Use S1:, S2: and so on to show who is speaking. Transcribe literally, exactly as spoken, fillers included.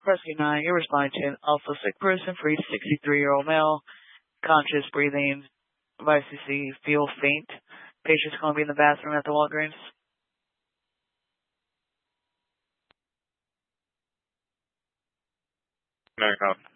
S1: Rescue nine, you're responding to an also sick person for each sixty-three-year-old male, conscious, breathing, device C C, feel faint. Patient's going to be in the bathroom at the Walgreens.
S2: America.